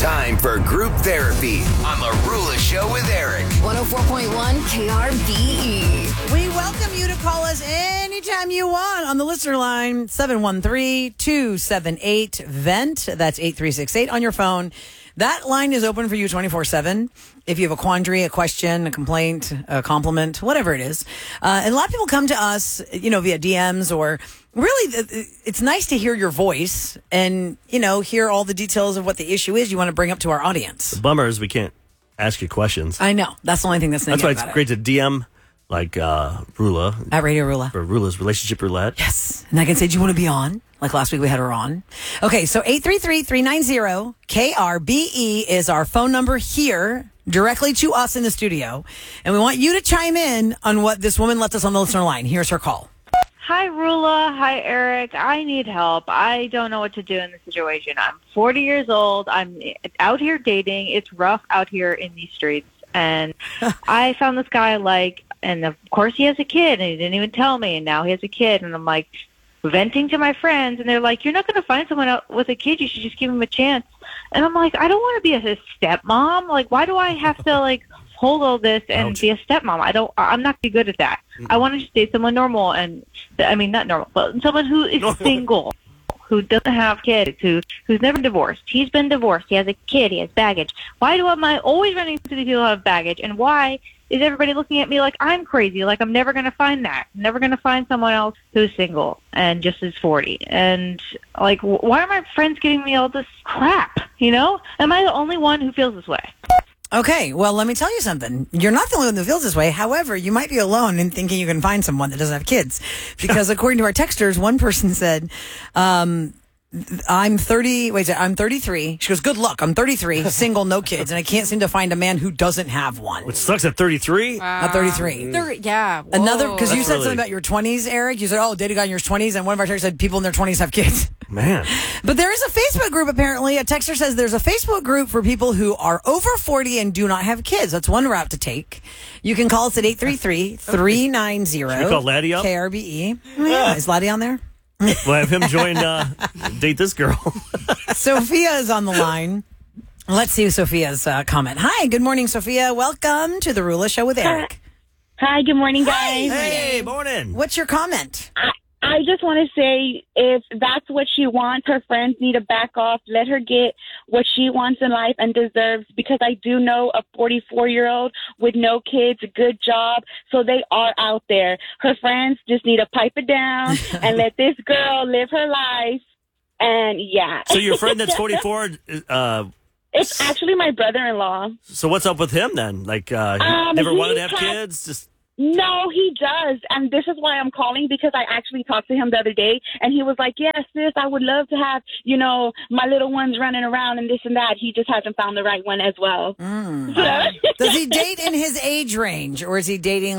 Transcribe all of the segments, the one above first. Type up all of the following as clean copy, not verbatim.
Time for group therapy on The Rula Show with Eric. 104.1 KRBE. We welcome you to call us anytime you want on the listener line, 713-278-VENT. That's 8368 on your phone. That line is open for you 24/7. If you have a quandary, a question, a complaint, a compliment, whatever it is. And a lot of people come to us, via DMs or really, it's nice to hear your voice and, hear all the details of what the issue is you want to bring up to our audience. The bummer is we can't ask you questions. I know. That's the only thing that's negative. That's why it's great to DM like Rula. At Radio Rula. For Rula's Relationship Roulette. Yes. And I can say, do you want to be on? Like last week we had her on. Okay, so 833-390-KRBE is our phone number here, directly to us in the studio. And we want you to chime in on what this woman left us on the listener line. Here's her call. Hi, Rula. Hi, Eric. I need help. I don't know what to do in this situation. I'm 40 years old. I'm out here dating. It's rough out here in these streets. And I found this guy and of course he has a kid, and he didn't even tell me, and now he has a kid, and I'm venting to my friends, and they're like, you're not going to find someone else with a kid. You should just give him a chance. And I'm like, I don't want to be his stepmom. Why do I have to, hold all this and be a stepmom? I'm not good at that. I want to just date someone normal, not normal, but someone who is single, who doesn't have kids, who's never divorced. He's been divorced. He has a kid. He has baggage. Why am I always running into these people who have baggage? And why is everybody looking at me like I'm crazy? Like I'm never going to find that. I'm never going to find someone else who's single and just is 40. And why are my friends giving me all this crap? Am I the only one who feels this way? Okay, well, let me tell you something. You're not the only one that feels this way. However, you might be alone in thinking you can find someone that doesn't have kids. Because according to our texters, one person said, I'm 33. She goes, good luck. I'm 33, single, no kids, and I can't seem to find a man who doesn't have one. Which sucks at 33? At 33. Yeah. Whoa. Another, because you said really... something about your 20s, Eric. You said, date a guy in your 20s, and one of our texters said people in their 20s have kids. Man. But there is a Facebook group, apparently. A texter says there's a Facebook group for people who are over 40 and do not have kids. That's one route to take. You can call us at 833-390-KRBE. Yeah. Is Laddie on there? We'll have him join Date This Girl. Sophia is on the line. Let's see Sophia's comment. Hi, good morning, Sophia. Welcome to the Rula Show with Eric. Hi, good morning, guys. Hey, morning. What's your comment? I just want to say if that's what she wants, her friends need to back off. Let her get what she wants in life and deserves, because I do know a 44-year-old with no kids, a good job, so they are out there. Her friends just need to pipe it down and let this girl live her life. And, yeah. So your friend that's 44... it's actually my brother-in-law. So what's up with him then? He never wanted to have kids? No, he does. And this is why I'm calling, because I actually talked to him the other day, and he was like, yes, sis, I would love to have, my little ones running around and this and that. He just hasn't found the right one as well. Does he date in his age range, or is he dating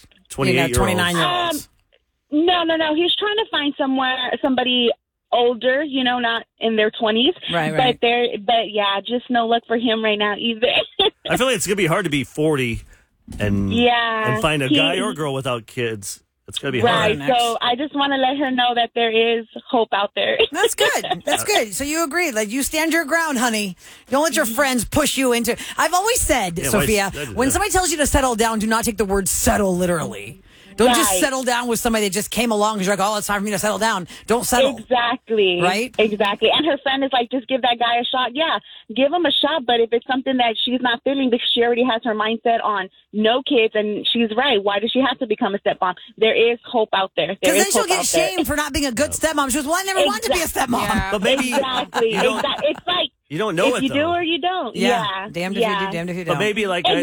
29-year-olds? No. He's trying to find somebody older, not in their 20s. Right. But yeah, just no luck for him right now either. I feel like it's going to be hard to be 40 and find a guy or girl without kids. It's going to be hard. Right, so I just want to let her know that there is hope out there. That's good. That's good. So you agree. You stand your ground, honey. Don't let your friends push you into... I've always said, Sophia, when somebody tells you to settle down, do not take the word settle literally. Don't just settle down with somebody that just came along because you're like, it's time for me to settle down. Don't settle. Exactly. Right? Exactly. And her friend is like, just give that guy a shot. Yeah, give him a shot. But if it's something that she's not feeling because she already has her mindset on no kids, and she's right, why does she have to become a stepmom? There is hope out there. Because then she'll get shamed for not being a good stepmom. She goes, I never wanted to be a stepmom. Yeah. But maybe It's like, you don't know if you do or you don't. Yeah. Damned if you do, damned if you don't. But maybe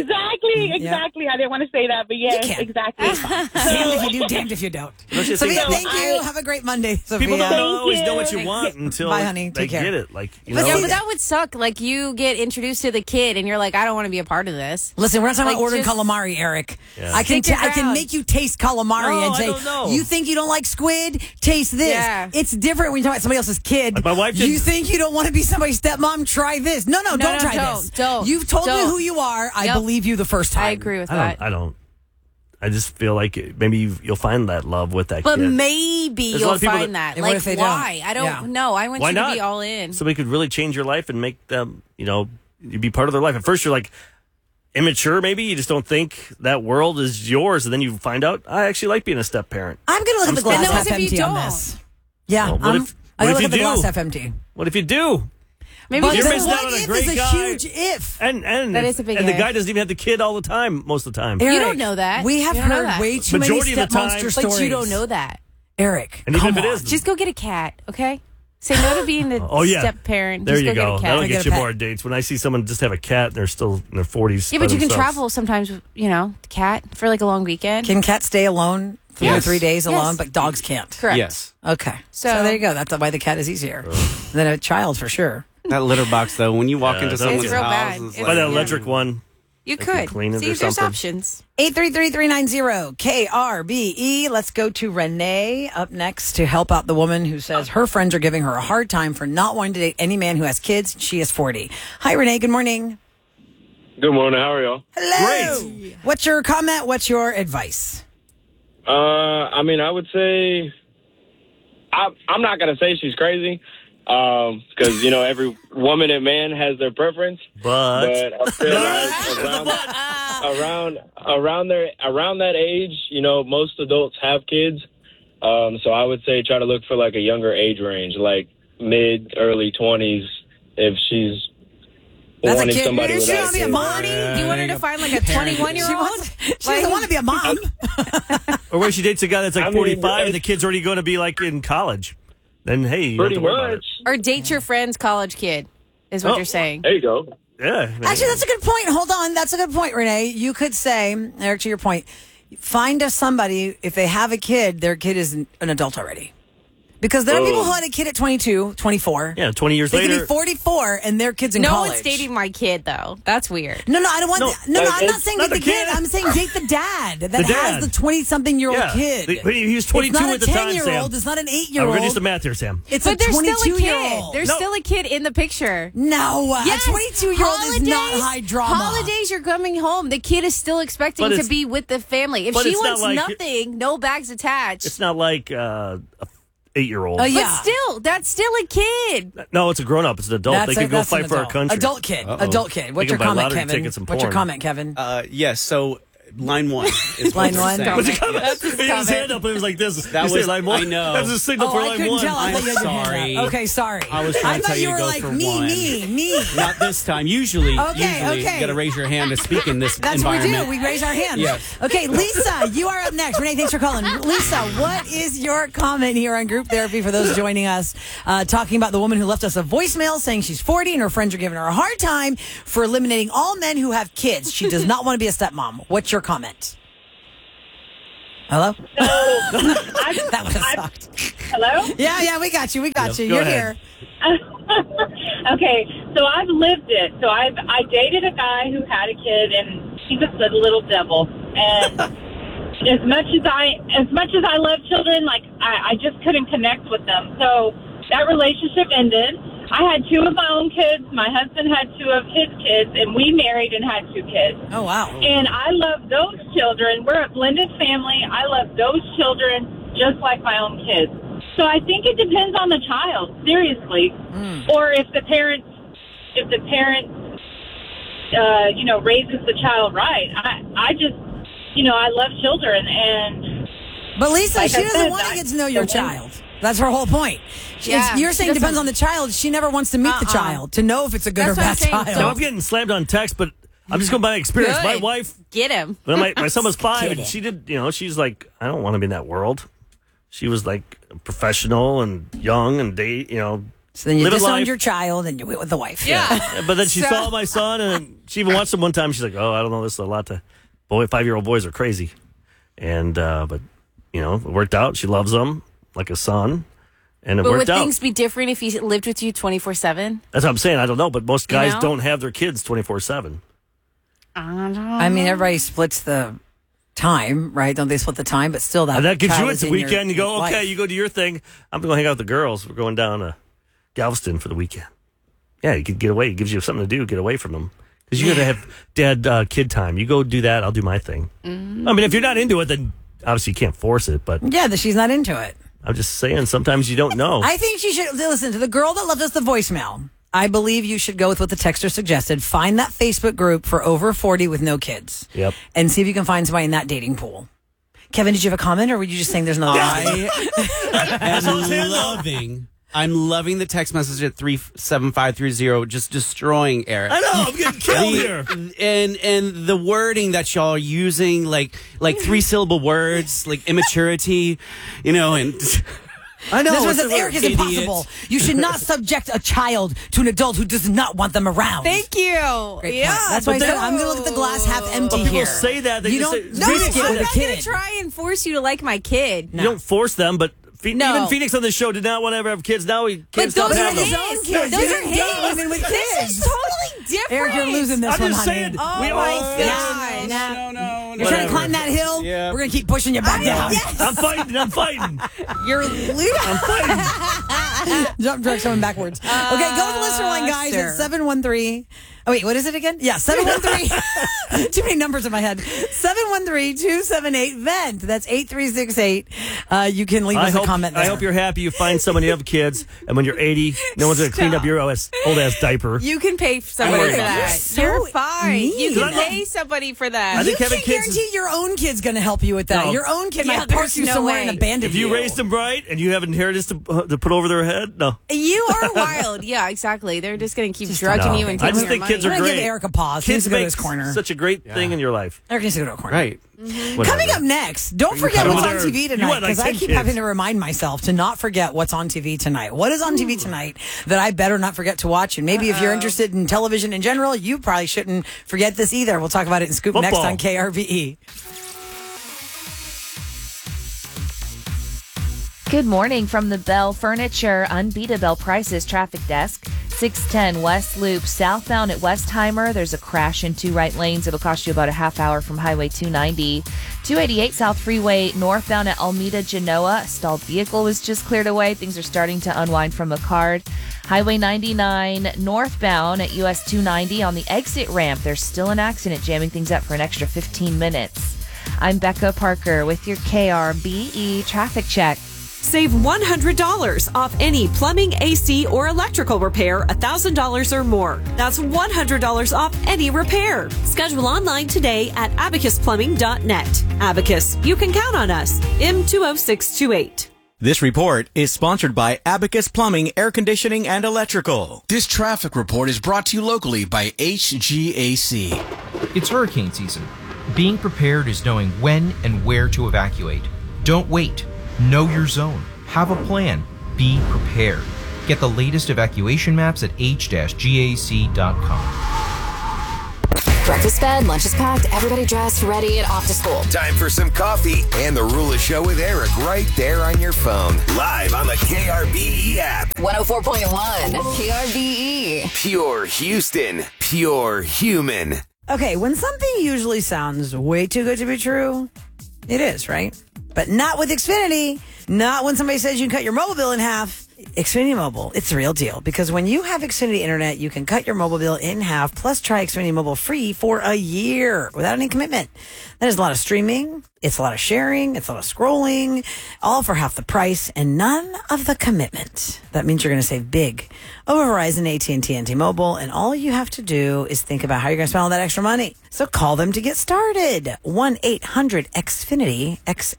Exactly. I didn't want to say that, but yes, exactly. Damned if you do, damned if you don't. Sophia, thank you. Have a great Monday, Sophia. People don't always know what you want until Bye, honey. they Take care. get it. But that would suck. You get introduced to the kid, and you're like, I don't want to be a part of this. Listen, we're not talking about ordering calamari, Eric. Yeah. I can make you taste calamari and say, I don't know. you think you don't like squid? Taste this. Yeah. It's different when you talk about somebody else's kid. My wife did. You think you don't want to be somebody's stepmom? Try this. No, don't try this. Don't. You've told me who you are. I believe you the first time. I agree with that. I don't I just feel like maybe you'll find that love with that But kid. maybe There's a lot you'll of people find that. And what Like, if they why? don't? I don't know. I want Why you not? to be all in. Somebody could really change your life and make them, you be part of their life. At first, you're like immature, maybe. You just don't think that world is yours. And then you find out, I actually like being a step parent. I'm going to look at the glass And half those if you empty on don't. this. Yeah, Well, what if I look you at the do? glass half empty. What if you do? Maybe But You're the missing out what on a if great is a guy. huge if. And That is a big And the if. guy doesn't even have the kid all the time, most of the time. Eric, don't know that. We have You don't know heard that. way too Majority many of the step time- monster But stories. you don't know that. Eric, And even come if it on. is, Just go get a cat, okay? Say no to being the step parent. There Just you go. go. Get a That'll cat. Get get a you pet. more dates. When I see someone just have a cat and they're still in their 40s. Yeah, by but you can themselves. travel sometimes, cat for like a long weekend. Can cats stay alone for Yes. 3 days alone, Yes. but dogs can't? Correct. Yes. Okay. So So- there you go. That's why the cat is easier than a child for sure. That litter box, though, when you walk Yeah, into it's someone's real house, bad. it's It's Buy like, that electric one. You They can could. clean it See, or there's something. options. 833-390 KRBE. Let's go to Renee up next to help out the woman who says her friends are giving her a hard time for not wanting to date any man who has kids. She is 40. Hi, Renee. Good morning. Good morning. How are y'all? Hello. Great. What's your comment? What's your advice? I would say I'm not gonna say she's crazy, because every woman and man has their preference. But I feel like around that age, most adults have kids. So I would say try to look for like a younger age range, like early 20s, if she's That's a wanting kid. somebody She without don't a be a kid. mom. You want her to find like a 21-year-old? She doesn't want to be a mom. or when she dates a guy that's like I mean, 45 and the kid's already going to be like in college, then hey, you don't Pretty have to worry about much. Or date your friend's college kid, is what Oh. you're saying. There you go. it. Yeah. Actually, that's a good point. Hold on. That's a good point, Renee. You could say, Eric, to your point, find us somebody, if they have a kid, their kid is an adult already. Because there are people who had a kid at 22, 24. Yeah, 20 years They later. could be 44 and their kid's in No college. one's dating my kid, though. That's weird. No, I don't want. No, I'm not saying not date the the kid. kid. I'm saying date the dad that The has dad. the 20-something-year-old Yeah. kid. He was 22 it's not at the a time, 10-year-old. Sam. It's not an We're 8-year-old. going to do some math here, Sam. It's But a there's still a kid. 22-year-old. There's still a kid in the picture. No, Yes. a 22-year-old is not high drama. Holidays, you're coming home. The kid is still expecting But to it's- be with the family. If but she it's not wants like- nothing, no bags attached. It's not like a 8-year-old. Oh, yeah. But still, that's still a kid. No, it's a grown-up. It's an adult. They could go that's an fight for our adult. country. Adult kid. Uh-oh. Adult kid. What's They your can buy comment, lottery Kevin? tickets and What's your porn. comment, Kevin? yes, so line one is Line what one? we're saying. What's your comment? That's his He had his comment. hand up and it was like this. That You say was- line one? I know. That's a signal for I line couldn't one. tell. I I'm thought you had your hand sorry. up. Okay, sorry. I was trying to thought tell you you to were go like for me, one. me. Not this time. Usually, Okay. you got to raise your hand to speak in this That's what we environment. do. We raise our hands. Yes. Okay, Lisa, you are up next. Renee, thanks for calling. Lisa, what is your comment here on Group Therapy for those joining us? Talking about the woman who left us a voicemail saying she's 40 and her friends are giving her a hard time for eliminating all men who have kids. She does not want to be a stepmom. What's your comment? Hello? That would have sucked. Hello? Yeah, we got you. Go You're ahead. here. Okay, so I've lived it. So I dated a guy who had a kid, and he's a little devil. And as much as I love children, like I just couldn't connect with them. So that relationship ended. I had 2 of my own kids. My husband had 2 of his kids, and we married and had 2 kids. Oh, wow. And I love those children. We're a blended family. I love those children just like my own kids. So I think it depends on the child, seriously. Or if the parent, raises the child right. I just, I love children, and But Lisa, like she I doesn't said, want to I- get to know your child. That's her whole point. Yeah, You're she saying it depends doesn't- on the child. She never wants to meet the child to know if it's a good or That's bad what I'm saying. child. No, I'm getting slammed on text, but I'm just going by experience. Good. My wife, Get him. when my son was 5, kidding. and she did, she's like, I don't want to be in that world. She was like professional and young and So then you living disowned life. your child and you went with the wife. Yeah. But then she So- saw my son, and she even watched him one time. She's like, "Oh, I don't know, this is a lot to 5-year-old boys are crazy." And but it worked out. She loves him like a son, and it But would worked out. things be different if he lived with you 24/7? That's what I'm saying. I don't know, but most guys know? don't have their kids 24/7. I don't know. I mean, everybody splits the time, right? Don't they split the time? But still, that And that gives child you is it's a in your weekend. You go, life. okay, you go do your thing. I'm going to hang out with the girls. We're going down to Galveston for the weekend. Yeah, you could get away. It gives you something to do. Get away from them. Because you got to have dad-kid time. You go do that, I'll do my thing. I mean, if you're not into it, then obviously you can't force it. But Yeah, that she's not into it. I'm just saying, sometimes you don't know. I think she should listen to the girl that left us the voicemail. I believe you should go with what the texter suggested. Find that Facebook group for over 40 with no kids. Yep. And see if you can find somebody in that dating pool. Kevin, did you have a comment, or were you just saying there's another line? I'm loving the text message at 37530, just destroying Eric. I know, I'm getting killed here. And the wording that y'all are using, like 3-syllable words, like immaturity, and I know. This one says, Eric is impossible. You should not subject a child to an adult who does not want them around. Thank you. Great Yeah. point. That's why I said I'm going to look at the glass half empty But people here. say that. They you just don't say, No, risk it I'm with a not going kid. to try and force you to like my kid. You don't force them, but No. even Phoenix on the show did not want to ever have kids. Now he But can't stop those are having his them. own kids. Those You are don't date his. women with This kids. is totally different. Eric, you're losing this I'm one, just honey. saying. Oh we my all gosh. No. You're trying to climb that hill? Yeah. We're going to keep pushing you back down. Yes. I'm fighting. You're losing. I'm fighting. Jump drag someone backwards. Okay, go to the listener line, guys, sure. at 713. Oh, wait, what is it again? Yeah, 713. Too many numbers in my head. 713-278-VENT. That's 8368. You can leave us a comment there. I hope you're happy you find someone you have kids, and when you're 80, no one's going to clean up your old-ass diaper. You can pay somebody for that. You're so You're fine. mean. You can pay somebody for that. I think You having can't kids guarantee your own kid's going to help you with that. No. Your own kid Yeah, might park there's you no somewhere way. and abandon If you raised them right and you have inheritance to put over their head, no. You are wild. Yeah, exactly. They're just going to keep drudging No. you and I taking just your think money. kids are I'm going to great. give Eric a pause. He needs Kids to go to make his corner. such a great thing in your life. Eric needs to go to a corner. Right. Whatever. Coming up next, don't forget over what's on there? TV You tonight, want, like, because I 10 keep kids. having to remind myself to not forget what's on TV tonight. What is on TV tonight that I better not forget to watch? And maybe if you're interested in television in general, you probably shouldn't forget this either. We'll talk about it in Scoop next Football. on KRVE. Good morning from the Bell Furniture Unbeatable Prices Traffic Desk. 610 West Loop southbound at Westheimer. There's a crash in 2 right lanes. It'll cost you about a half hour from Highway 290. 288 South Freeway northbound at Almeda Genoa. A stalled vehicle was just cleared away. Things are starting to unwind from a card. Highway 99 northbound at US 290 on the exit ramp. There's still an accident jamming things up for an extra 15 minutes. I'm Becca Parker with your KRBE traffic check. Save $100 off any plumbing, AC, or electrical repair $1,000 or more. That's $100 off any repair. Schedule online today at abacusplumbing.net. Abacus, you can count on us. M20628. This report is sponsored by Abacus Plumbing, Air Conditioning, and Electrical. This traffic report is brought to you locally by HGAC. It's hurricane season. Being prepared is knowing when and where to evacuate. Don't wait. Know your zone. Have a plan. Be prepared. Get the latest evacuation maps at h-gac.com. Breakfast fed, lunch is packed, everybody dressed, ready, and off to school. Time for some coffee and the Rula Show with Eric right there on your phone. Live on the KRBE app. 104.1 KRVE. Pure Houston. Pure human. Okay, when something usually sounds way too good to be true, it is, right? But not with Xfinity. Not when somebody says you can cut your mobile bill in half. Xfinity Mobile, it's the real deal. Because when you have Xfinity Internet, you can cut your mobile bill in half, plus try Xfinity Mobile free for a year without any commitment. That is a lot of streaming. It's a lot of sharing. It's a lot of scrolling, all for half the price and none of the commitment. That means you're going to save big over Verizon, AT&T, and T-Mobile. And all you have to do is think about how you're going to spend all that extra money. So call them to get started. 1-800-XFINITY,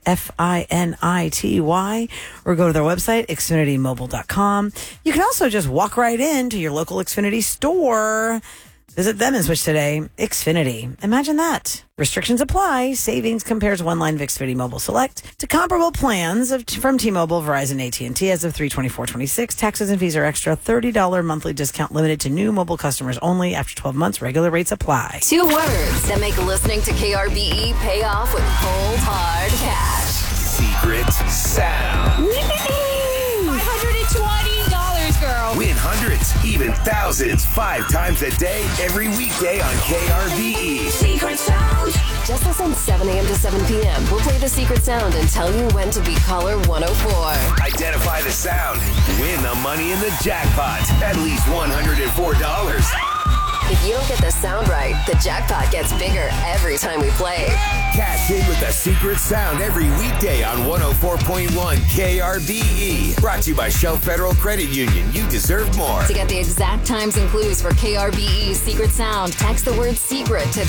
XFINITY, or go to their website, xfinitymobile.com. You can also just walk right into your local Xfinity store. Visit them and switch today. Xfinity. Imagine that. Restrictions apply. Savings compares one line of Xfinity Mobile Select to comparable plans from T-Mobile, Verizon, AT&T as of 3/24/26. Taxes and fees are extra. $30 monthly discount limited to new mobile customers only. After 12 months, regular rates apply. 2 words that make listening to KRBE pay off with cold, hard cash. Secret sound. $520, girl. Win hundreds, even thousands, 5 times a day, every weekday on KRVE. Secret sound. Just listen 7 a.m. to 7 p.m. We'll play the secret sound and tell you when to be caller 104. Identify the sound. Win the money in the jackpot. At least $104. If you don't get the sound right, The jackpot gets bigger every time we play. Cash in with the secret sound every weekday on 104.1 KRBE. Brought to you by Shell Federal Credit Union. You deserve more. To get the exact times and clues for KRBE's Secret Sound, text the word secret to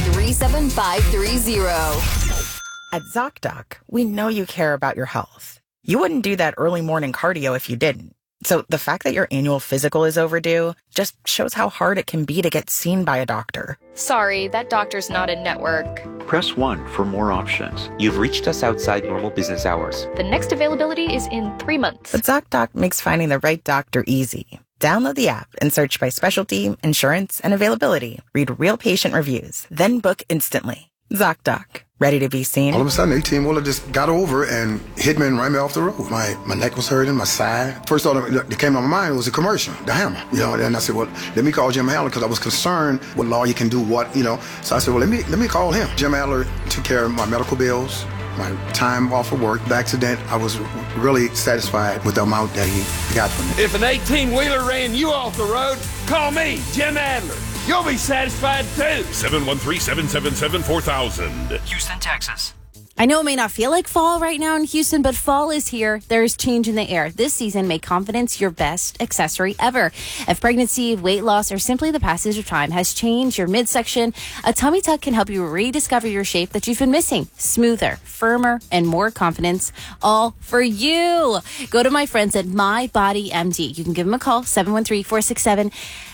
37530. At ZocDoc, we know you care about your health. You wouldn't do that early morning cardio if you didn't. So the fact that your annual physical is overdue just shows how hard it can be to get seen by a doctor. Sorry, that doctor's not in network. Press 1 for more options. You've reached us outside normal business hours. The next availability is in 3 months. But ZocDoc makes finding the right doctor easy. Download the app and search by specialty, insurance, and availability. Read real patient reviews, then book instantly. ZocDoc. Ready to be seen? All of a sudden, 18-wheeler just got over and hit me and ran me off the road. My neck was hurting, my side. First thought that came to my mind was a commercial, the hammer. And I said, well, let me call Jim Adler because I was concerned what lawyer can do what, So I said, well, let me call him. Jim Adler took care of my medical bills, my time off of work. The accident, I was really satisfied with the amount that he got from me. If an 18-wheeler ran you off the road, call me, Jim Adler. You'll be satisfied too. 713-777-4000. Houston, Texas. I know it may not feel like fall right now in Houston, but fall is here. There's change in the air. This season, make confidence your best accessory ever. If pregnancy, weight loss, or simply the passage of time has changed your midsection, a tummy tuck can help you rediscover your shape that you've been missing. Smoother, firmer, and more confidence, all for you. Go to my friends at My Body MD. You can give them a call, 713-467-0102,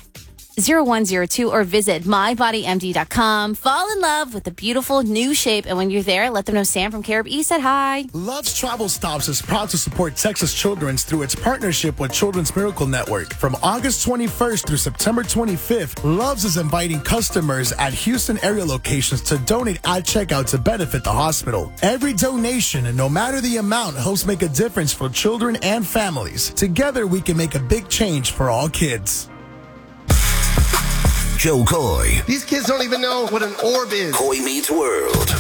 or visit mybodymd.com. Fall in love with the beautiful new shape, and when you're there, let them know Sam from KRBE said hi. Love's Travel Stops is proud to support Texas Children's through its partnership with Children's Miracle Network. From August 21st through September 25th, Love's is inviting customers at Houston area locations to donate at checkout to benefit the hospital. Every donation, and no matter the amount, helps make a difference for children and families. Together, we can make a big change for all kids. Joe Coy. These kids don't even know what an orb is. Coy Meets World.